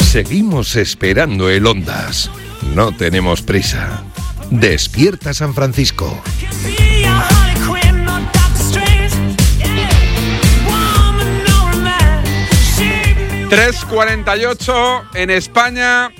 Seguimos esperando el Ondas. No tenemos prisa. Despierta San Francisco. 3:48 en España,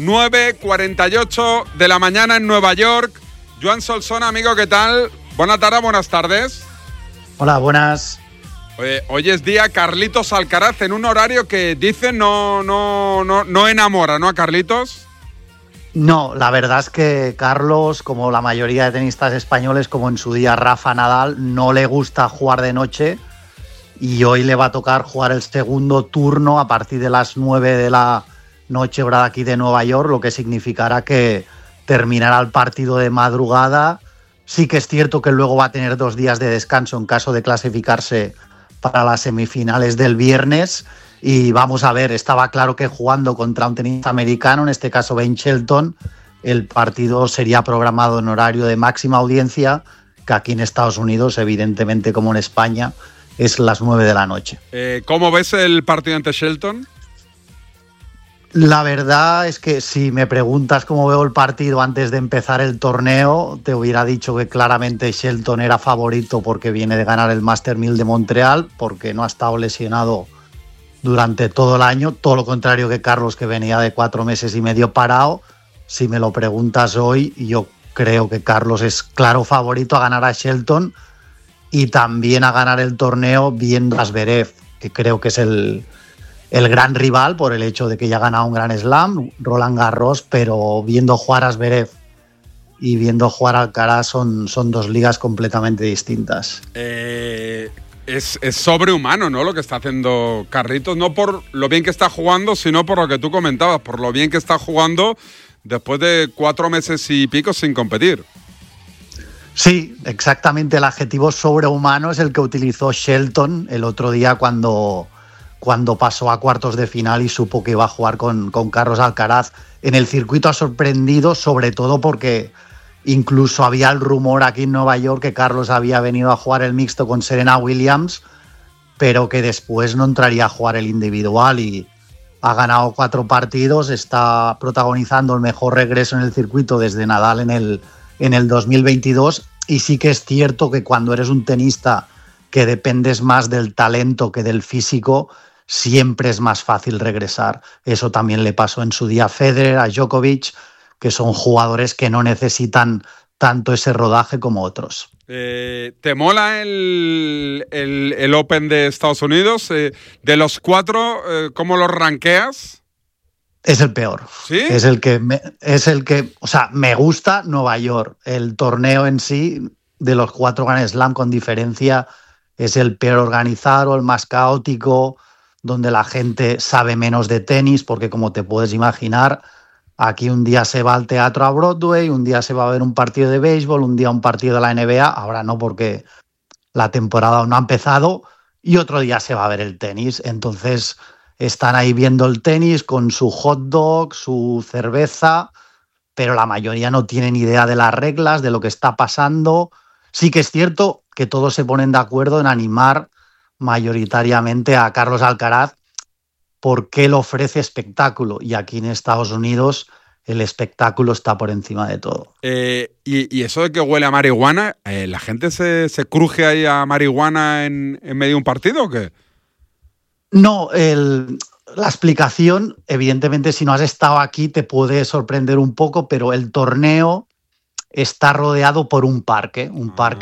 9:48 de la mañana en Nueva York. Joan Solsona, amigo, ¿qué tal? Buenas tardes, buenas tardes. Hola, buenas. Hoy es día Carlitos Alcaraz en un horario que dicen no enamora, ¿no, a Carlitos? No, la verdad es que Carlos, como la mayoría de tenistas españoles, como en su día Rafa Nadal, no le gusta jugar de noche. Y hoy le va a tocar jugar el segundo turno a partir de las 9 de la noche, hora de aquí de Nueva York, lo que significará que terminará el partido de madrugada. Sí que es cierto que luego va a tener 2 días de descanso en caso de clasificarse para las semifinales del viernes. Y vamos a ver, estaba claro que jugando contra un tenista americano, en este caso Ben Shelton, el partido sería programado en horario de máxima audiencia, que aquí en Estados Unidos, evidentemente como en España, es las 9 de la noche. ¿Cómo ves el partido ante Shelton? La verdad es que si me preguntas cómo veo el partido antes de empezar el torneo, te hubiera dicho que claramente Shelton era favorito porque viene de ganar el Master 1000 de Montreal, porque no ha estado lesionado durante todo el año, todo lo contrario que Carlos, que venía de 4 meses y medio parado. Si me lo preguntas hoy, yo creo que Carlos es claro favorito a ganar a Shelton y también a ganar el torneo viendo a Zverev, que creo que es el gran rival por el hecho de que ya ha ganado un Grand Slam, Roland Garros, pero viendo jugar a Zverev y viendo jugar a Alcaraz son 2 ligas completamente distintas. Es sobrehumano, ¿no?, lo que está haciendo Carlitos, no por lo bien que está jugando, sino por lo que tú comentabas, por lo bien que está jugando después de 4 meses y pico sin competir. Sí, exactamente, el adjetivo sobrehumano es el que utilizó Shelton el otro día cuando pasó a cuartos de final y supo que iba a jugar con Carlos Alcaraz. En el circuito ha sorprendido, sobre todo porque incluso había el rumor aquí en Nueva York que Carlos había venido a jugar el mixto con Serena Williams, pero que después no entraría a jugar el individual, y ha ganado 4 partidos, está protagonizando el mejor regreso en el circuito desde Nadal en el 2022, y sí que es cierto que cuando eres un tenista que dependes más del talento que del físico, siempre es más fácil regresar. Eso también le pasó en su día a Federer, a Djokovic, que son jugadores que no necesitan tanto ese rodaje como otros. ¿Te mola el Open de Estados Unidos? De los 4, ¿cómo los rankeas? Es el peor. ¿Sí? Es el que, o sea, me gusta Nueva York. El torneo en sí, de los 4 Grand Slam con diferencia, es el peor organizado, el más caótico, donde la gente sabe menos de tenis, porque como te puedes imaginar, aquí un día se va al teatro a Broadway, un día se va a ver un partido de béisbol, un día un partido de la NBA, ahora no porque la temporada no ha empezado, y otro día se va a ver el tenis. Entonces están ahí viendo el tenis con su hot dog, su cerveza, pero la mayoría no tienen idea de las reglas, de lo que está pasando. Sí que es cierto que todos se ponen de acuerdo en animar mayoritariamente a Carlos Alcaraz porque él ofrece espectáculo, y aquí en Estados Unidos el espectáculo está por encima de todo. Y eso de que huele a marihuana, ¿la gente se cruje ahí a marihuana en medio de un partido o qué? No, la explicación, evidentemente, si no has estado aquí te puede sorprender un poco, pero el torneo está rodeado por un parque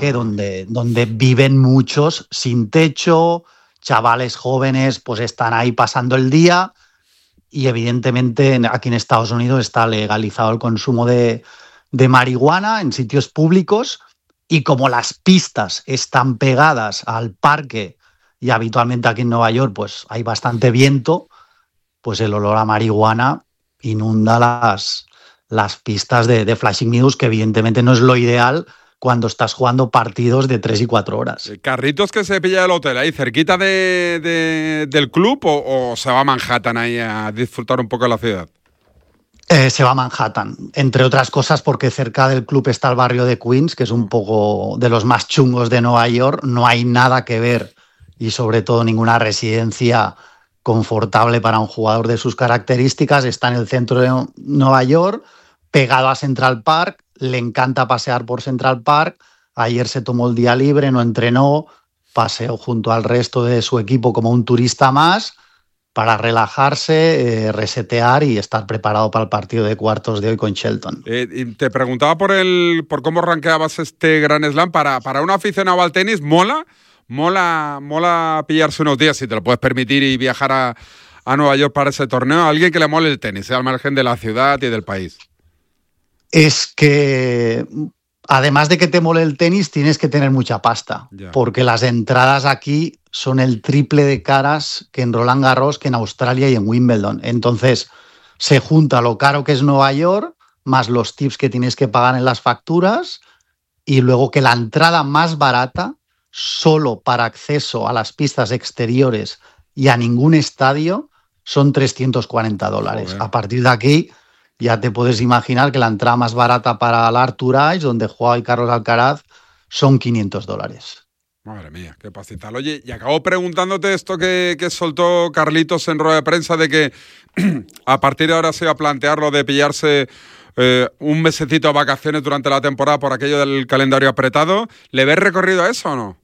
donde viven muchos sin techo, chavales jóvenes pues están ahí pasando el día, y evidentemente aquí en Estados Unidos está legalizado el consumo de marihuana en sitios públicos, y como las pistas están pegadas al parque y habitualmente aquí en Nueva York pues hay bastante viento, pues el olor a marihuana inunda las pistas de Flushing Meadows, que evidentemente no es lo ideal cuando estás jugando partidos de 3 y 4 horas. ¿Carritos que se pilla del hotel ahí cerquita del club o se va a Manhattan ahí a disfrutar un poco de la ciudad? Se va a Manhattan, entre otras cosas porque cerca del club está el barrio de Queens, que es un poco de los más chungos de Nueva York. No hay nada que ver, y sobre todo ninguna residencia confortable para un jugador de sus características. Está en el centro de Nueva York, pegado a Central Park, le encanta pasear por Central Park. Ayer se tomó el día libre, no entrenó, paseó junto al resto de su equipo como un turista más para relajarse, resetear y estar preparado para el partido de cuartos de hoy con Shelton. Y te preguntaba por cómo rankeabas este Grand Slam. Para un aficionado al tenis, mola pillarse unos días, si te lo puedes permitir, y viajar a Nueva York para ese torneo. A alguien que le mole el tenis, al margen de la ciudad y del país. Es que, además de que te mole el tenis, tienes que tener mucha pasta, porque las entradas aquí son el triple de caras que en Roland Garros, que en Australia y en Wimbledon. Entonces, se junta lo caro que es Nueva York, más los tips que tienes que pagar en las facturas, y luego que la entrada más barata, solo para acceso a las pistas exteriores y a ningún estadio, son $340. Joder. A partir de aquí, ya te puedes imaginar que la entrada más barata para el Arthur Ashe, donde juega hoy Carlos Alcaraz, son $500. Madre mía, qué pastizal. Oye, y acabo preguntándote esto que soltó Carlitos en rueda de prensa, de que a partir de ahora se iba a plantear lo de pillarse un mesecito de vacaciones durante la temporada por aquello del calendario apretado. ¿Le ves recorrido a eso o no?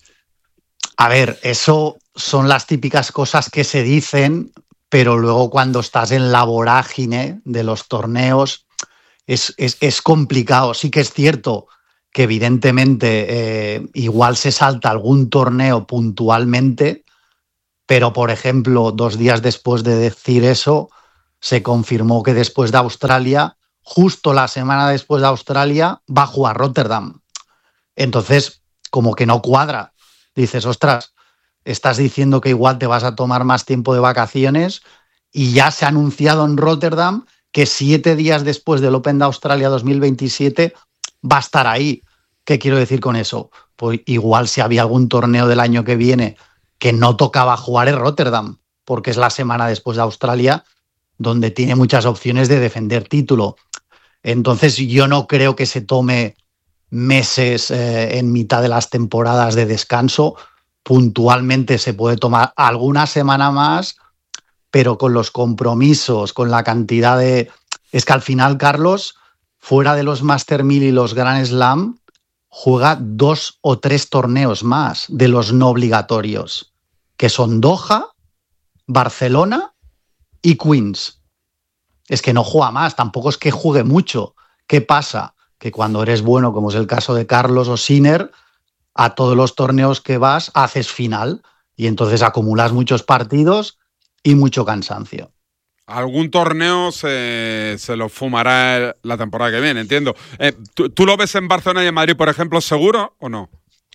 A ver, eso son las típicas cosas que se dicen, pero luego cuando estás en la vorágine de los torneos es complicado. Sí que es cierto que evidentemente igual se salta algún torneo puntualmente, pero por ejemplo 2 días después de decir eso se confirmó que después de Australia, justo la semana después de Australia, va a jugar Rotterdam. Entonces como que no cuadra. Dices, ostras, estás diciendo que igual te vas a tomar más tiempo de vacaciones y ya se ha anunciado en Rotterdam que 7 días después del Open de Australia 2027 va a estar ahí. ¿Qué quiero decir con eso? Pues igual si había algún torneo del año que viene que no tocaba jugar en Rotterdam, porque es la semana después de Australia, donde tiene muchas opciones de defender título. Entonces yo no creo que se tome meses en mitad de las temporadas de descanso. Puntualmente se puede tomar alguna semana más, pero con los compromisos, con la cantidad de... Es que al final, Carlos, fuera de los Master 1000 y los Grand Slam, juega 2 o 3 torneos más de los no obligatorios, que son Doha, Barcelona y Queens. Es que no juega más, tampoco es que juegue mucho. ¿Qué pasa? Que cuando eres bueno, como es el caso de Carlos o Sinner, a todos los torneos que vas haces final y entonces acumulas muchos partidos y mucho cansancio. Algún torneo se lo fumará la temporada que viene, entiendo. ¿Tú lo ves en Barcelona y en Madrid, por ejemplo, seguro o no?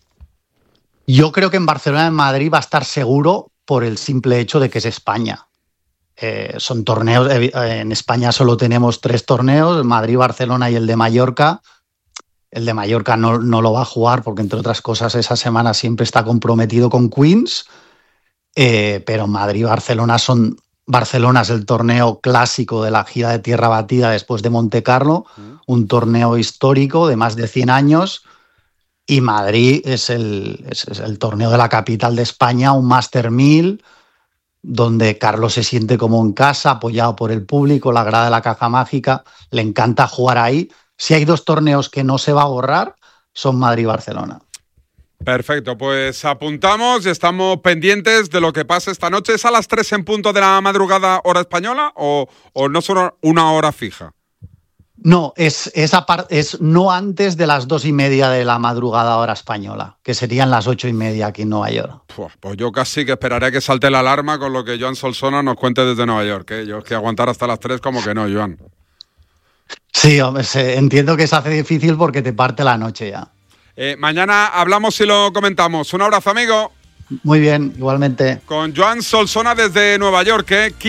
Yo creo que en Barcelona y en Madrid va a estar seguro por el simple hecho de que es España. Son torneos, en España solo tenemos 3 torneos, Madrid, Barcelona y el de Mallorca. El de Mallorca no lo va a jugar porque, entre otras cosas, esa semana siempre está comprometido con Queens, pero Madrid y Barcelona son... Barcelona es el torneo clásico de la gira de tierra batida después de Monte Carlo, un torneo histórico de más de 100 años, y Madrid es el torneo de la capital de España, un Master 1000, donde Carlos se siente como en casa, apoyado por el público, la grada de la Caja Mágica, le encanta jugar ahí. Si hay 2 torneos que no se va a borrar, son Madrid y Barcelona. Perfecto, pues apuntamos y estamos pendientes de lo que pase esta noche. ¿Es a las 3 en punto de la madrugada hora española o no solo una hora fija? No, es no antes de las 2:30 de la madrugada hora española, que serían las 8:30 aquí en Nueva York. Pues yo casi que esperaré que salte la alarma con lo que Joan Solsona nos cuente desde Nueva York. Yo es que aguantar hasta las 3 como que no, Joan. Sí, hombre, entiendo que se hace difícil porque te parte la noche ya. Mañana hablamos y lo comentamos. Un abrazo, amigo. Muy bien, igualmente. Con Joan Solsona desde Nueva York,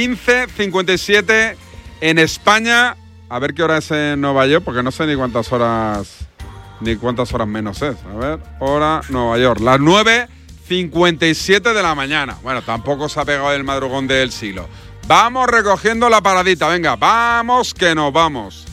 15:57 en España. A ver qué hora es en Nueva York, porque no sé ni cuántas horas menos es. A ver, hora Nueva York. Las 9:57 de la mañana. Bueno, tampoco se ha pegado el madrugón del siglo. Vamos recogiendo la paradita. Venga, vamos que nos vamos.